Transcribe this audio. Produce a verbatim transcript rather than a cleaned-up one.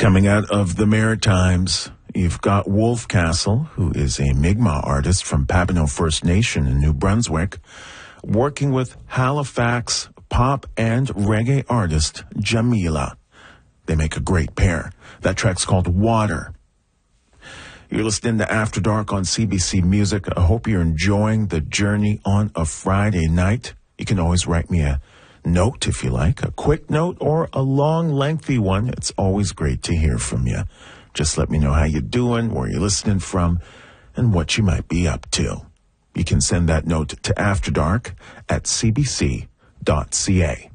Coming out of the Maritimes, you've got Wolf Castle, who is a Mi'kmaq artist from Papineau First Nation in New Brunswick, working with Halifax pop and reggae artist Jamila. They make a great pair. That track's called Water. You're listening to After Dark on C B C Music. I hope you're enjoying the journey on a Friday night. You can always write me a note if you like, a quick note or a long, lengthy one. It's always great to hear from you. Just let me know how you're doing, where you're listening from, and what you might be up to. You can send that note to After Dark at c b c dot c a.